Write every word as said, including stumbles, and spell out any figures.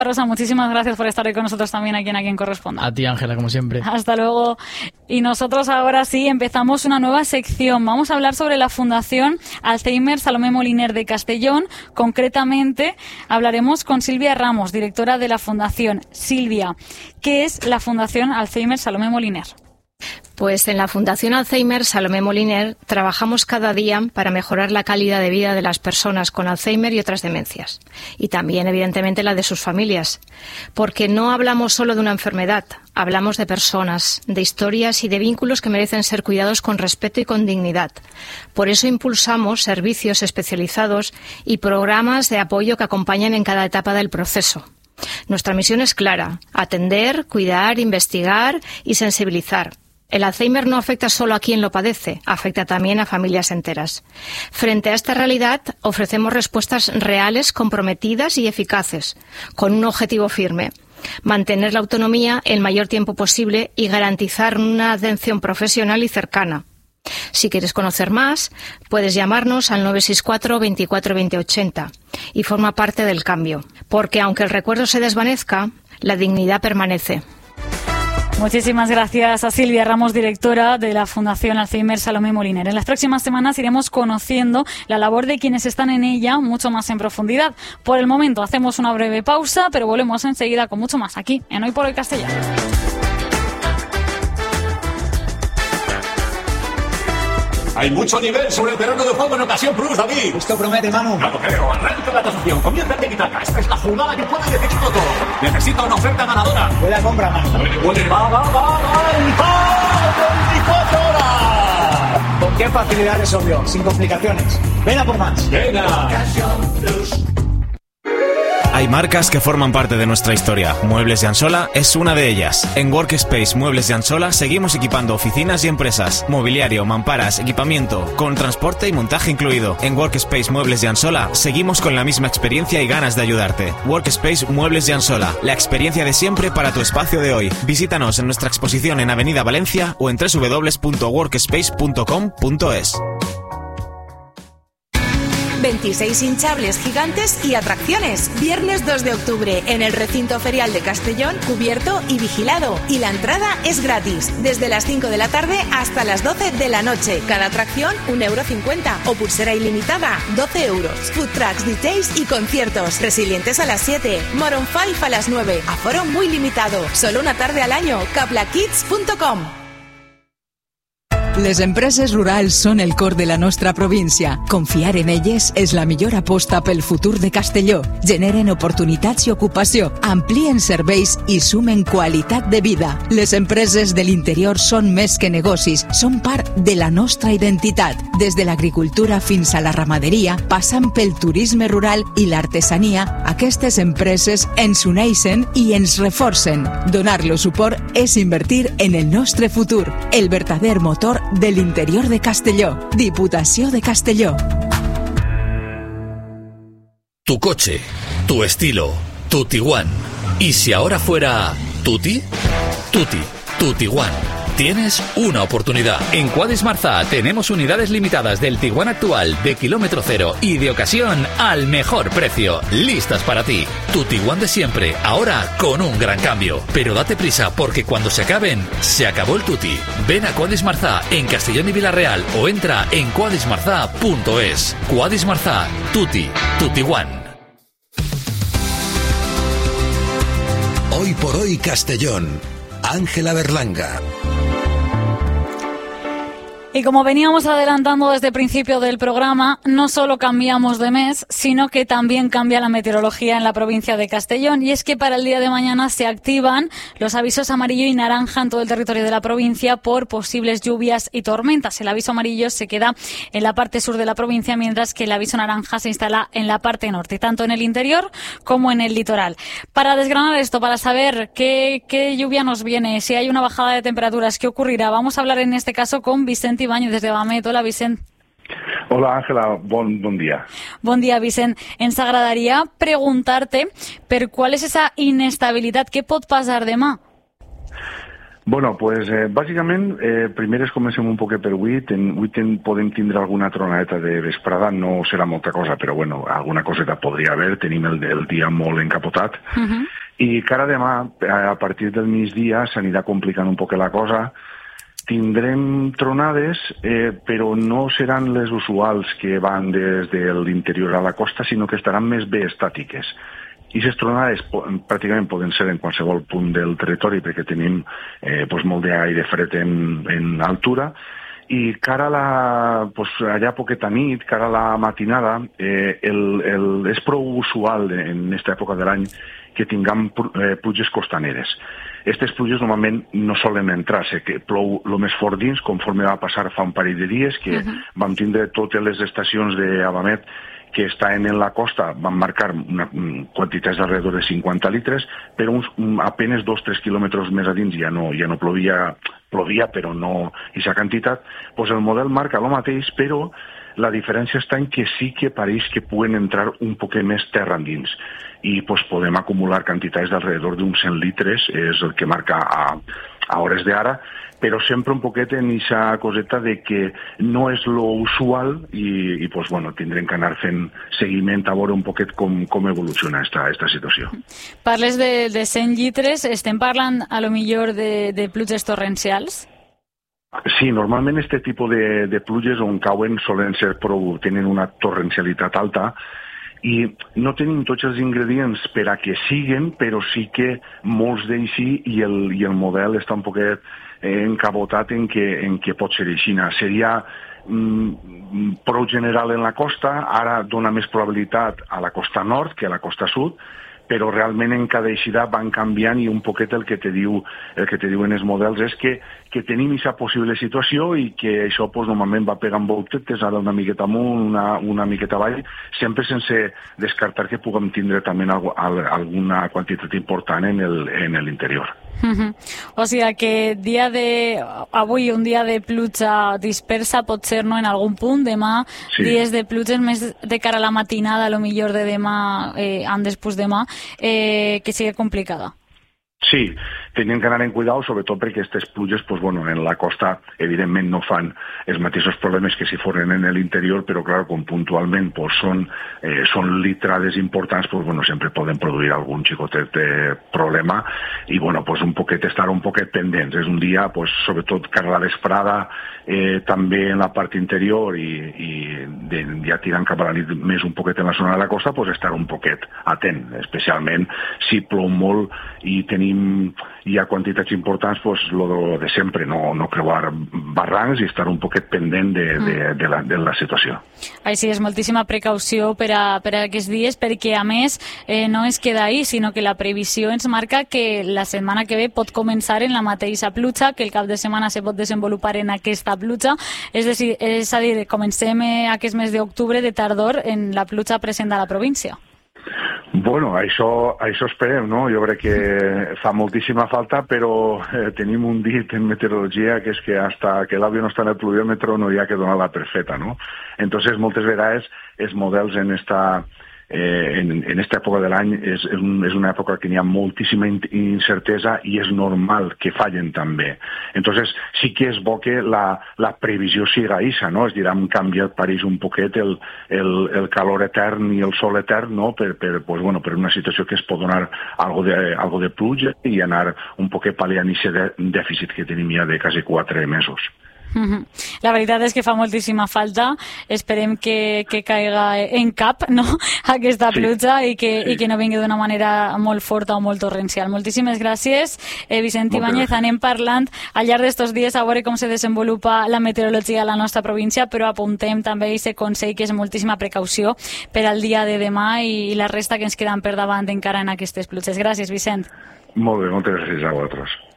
Rosa, muchísimas gracias por estar hoy con nosotros también aquí en A Quien Corresponda. A ti, Ángela, como siempre. Hasta luego. Y nosotros ahora sí empezamos una nueva sección. Vamos a hablar sobre la Fundación Alzheimer Salomé Moliner de Castellón. Concretamente hablaremos con Silvia Ramos, directora de la Fundación. Silvia, ¿qué es la Fundación Alzheimer Salomé Moliner? Pues en la Fundación Alzheimer Salomé Moliner trabajamos cada día para mejorar la calidad de vida de las personas con Alzheimer y otras demencias. Y también, evidentemente, la de sus familias. Porque no hablamos solo de una enfermedad, hablamos de personas, de historias y de vínculos que merecen ser cuidados con respeto y con dignidad. Por eso impulsamos servicios especializados y programas de apoyo que acompañan en cada etapa del proceso. Nuestra misión es clara: atender, cuidar, investigar y sensibilizar. El Alzheimer no afecta solo a quien lo padece, afecta también a familias enteras. Frente a esta realidad, ofrecemos respuestas reales, comprometidas y eficaces, con un objetivo firme: mantener la autonomía el mayor tiempo posible y garantizar una atención profesional y cercana. Si quieres conocer más, puedes llamarnos al nueve seis cuatro, veinticuatro, veinte, ochenta y forma parte del cambio, porque aunque el recuerdo se desvanezca, la dignidad permanece. Muchísimas gracias a Silvia Ramos, directora de la Fundación Alzheimer Salomé Moliner. En las próximas semanas iremos conociendo la labor de quienes están en ella mucho más en profundidad. Por el momento hacemos una breve pausa, pero volvemos enseguida con mucho más aquí en Hoy por Hoy Castellón. Hay mucho nivel sobre el terreno de juego en Ocasión Plus, David. Esto promete, Manu. No lo creo. Arranca la tasación. Comienza el tiki-taka. Esta es la jugada que puede decidirlo todo. Necesito una oferta ganadora. Buena compra, Manu. Huele, huele, va, va, va, va. ¡Y veinticuatro horas! ¿Con qué facilidad resolvió? Sin complicaciones. Ven a por más. Venga. Ocasión Plus. Hay marcas que forman parte de nuestra historia. Muebles de Ansola es una de ellas. En Workspace Muebles de Ansola seguimos equipando oficinas y empresas, mobiliario, mamparas, equipamiento, con transporte y montaje incluido. En Workspace Muebles de Ansola seguimos con la misma experiencia y ganas de ayudarte. Workspace Muebles de Ansola, la experiencia de siempre para tu espacio de hoy. Visítanos en nuestra exposición en Avenida Valencia o en doble u doble u doble u punto workspace punto com punto es. veintiséis hinchables gigantes y atracciones. Viernes dos de octubre en el recinto ferial de Castellón, cubierto y vigilado. Y la entrada es gratis, desde las cinco de la tarde hasta las doce de la noche. Cada atracción, un euro cincuenta. O pulsera ilimitada, doce euros. Food trucks, D Js y conciertos. Resilientes a las siete. Maroon cinco a las nueve. Aforo muy limitado. Solo una tarde al año. Caplakids punto com. Les empreses rurals són el cor de la nostra província. Confiar en elles és la millor aposta pel futur de Castelló. Generen oportunitats i ocupació, amplien serveis i sumen qualitat de vida. Les empreses de l'interior són més que negocis, són part de la nostra identitat. Des de l'agricultura fins a la ramaderia, passant pel turisme rural i l'artesania, aquestes empreses ens uneixen i ens reforcen. Donar-lo suport és invertir en el nostre futur, el verdader motor del interior de Castelló. Diputació de Castelló. Tu coche, tu estilo, tu Tiguan. ¿Y si ahora fuera Tuti? Tuti, tu Tiguan. Tienes una oportunidad. En Quadis Marzá tenemos unidades limitadas del Tiguan actual, de kilómetro cero y de ocasión al mejor precio. Listas para ti. Tu Tiguan de siempre, ahora con un gran cambio. Pero date prisa porque cuando se acaben, se acabó el Tuti. Ven a Quadis Marzá en Castellón y Villarreal o entra en quadis marzá punto es. Quadis Marzá, Tuti, tu Tiguan. Hoy por hoy Castellón. Ángela Berlanga. Y como veníamos adelantando desde el principio del programa, no solo cambiamos de mes, sino que también cambia la meteorología en la provincia de Castellón. Y es que para el día de mañana se activan los avisos amarillo y naranja en todo el territorio de la provincia por posibles lluvias y tormentas. El aviso amarillo se queda en la parte sur de la provincia, mientras que el aviso naranja se instala en la parte norte, tanto en el interior como en el litoral. Para desgranar esto, para saber qué, qué lluvia nos viene, si hay una bajada de temperaturas, qué ocurrirá, vamos a hablar en este caso con Vicente Ibáñez desde Bamet. Hola, Vicent. Hola, Ángela. Bon, bon dia. Bon dia, Vicent. Ens agradaria preguntar-te per qual és esa inestabilitat. Què pot passar demà? Bueno, pues eh, bàsicament, eh, primer es comencem un poquet per avui. Ten, avui ten, podem tindre alguna tronadeta de vesprada, no serà molta cosa, però bueno, alguna coseta podria haver. Tenim el, el dia molt encapotat. Uh-huh. I cara demà, a partir del migdia, s'anirà complicant un poquet la cosa. Tindrem tronades, eh, però no seran les usuals que van des de l'interior a la costa, sinó que estaran més bé estàtiques. I les tronades pràcticament poden ser en qualsevol punt del territori perquè tenim eh, pues, molt d'aire fred en, en altura i cara a la, pues, allà poqueta nit, cara a la matinada, eh, el, el, és prou usual en aquesta època de l'any que tinguem eh, pluges costaneres. Aquestes pluges normalment no solen entrar, sé que plou el més fort dins, conforme va passar fa un parell de dies, que uh-huh. vam tindre totes les estacions d'Avamet que estan en la costa, van marcar una quantitat d'alrededor de cinquanta litres, però uns, apenas dos o tres quilòmetres més a dins ja no, ja no plovia, plovia, però no aquesta quantitat. Pues el model marca el mateix, però la diferència està en que sí que pareix que puguen entrar un poquet més terra endins i pues, podem acumular quantitats d'alrededor d'uns cent litres, és el que marca a, a hores d'ara, però sempre un poquet en aquesta coseta de que no és lo usual i, i pues, bueno, tindrem que anar fent seguiment a veure un poquet com, com evoluciona esta, esta situació. Parles de, de cent litres, estem parlant a lo millor de, de pluges torrencials? Sí, normalment aquest tipus de, de pluges on cauen solen ser prou, tenen una torrencialitat alta i no tenim tots els ingredients per a que siguen, però sí que molts d'ells sí i el, i el model està un poquet eh, encabotat en que, en que pot ser així. Seria mm, prou general en la costa, ara dona més probabilitat a la costa nord que a la costa sud, però realment en cada eixida van canviant i un poquet el que te diu, el que te diuen els models és que, que tenim aquesta possible situació i que això pues, normalment va pegant voltetes, ara una miqueta amunt, una, una miqueta avall, sempre sense descartar que puguem tindre també algo, alguna quantitat important en l'interior. Uh-huh. O sigui que dia de... avui un dia de pluja dispersa pot ser no, en algun punt, demà sí. Dies de pluges més de cara a la matinada, a lo millor de demà, eh, en després demà, eh, que sigui complicada. Sí, tenim que anar en cuidado, sobretot perquè aquestes pluges, pues, bueno, en la costa, evidentment, no fan els mateixos problemes que si foren en l'interior, però, clar, com puntualment pues, són, eh, són litrades importants, pues, bueno, sempre poden produir algun xicotet de problema i, bueno, pues, un poquet, estar un poquet pendents. És un dia, pues, sobretot, cara a la vesprada, eh, també en la part interior i, i de, ja tirant cap a la nit més un poquet en la zona de la costa, pues, estar un poquet atent, especialment si plou molt i tenim hi ha quantitats importants, pues, lo de sempre, no, no creuar barrancs i estar un poquet pendent de, de, de, la, de la situació. Així és, moltíssima precaució per a, per a aquests dies, perquè a més eh, no es queda ahí, sinó que la previsió ens marca que la setmana que ve pot començar en la mateixa pluja, que el cap de setmana se pot desenvolupar en aquesta pluja, és, dir, és a dir, comencem eh, aquest mes d'octubre de tardor en la pluja present a la província. Bueno, això, això esperem, no? Jo crec que fa moltíssima falta, però eh, tenim un dit en meteorologia que és que hasta que l'àvio no està en el pluviòmetre no hi ha que donar-la per feta, no? Entonces, moltes vegades els models en esta, eh, en, en esta època de l'any és, és, un, és una època que hi ha moltíssima incertesa i és normal que fallen també. Entonces, sí que és bo que la, la previsió siga isa, no? És dir, hem canviat pareix un poquet el, el, el calor etern i el sol etern, no? Per, per, pues, bueno, per una situació que es pot donar algo de, algo de pluja i anar un poquet pal·liant aquest dèficit que tenim ja de quasi quatre mesos. Uh-huh. La veritat és que fa moltíssima falta, esperem que, que caiga en cap, no?, aquesta pluja sí, i, que, sí. i que no vingui d'una manera molt forta o molt torrencial. Moltíssimes gràcies, eh, Vicent Ibáñez. Anem parlant al llarg d'estos dies a veure com se desenvolupa la meteorologia a la nostra província, però apuntem també aquest consell que és moltíssima precaució per al dia de demà i, i la resta que ens queden per davant encara en aquestes pluges. Gràcies, Vicent. Molt bé, moltes gràcies a vosaltres.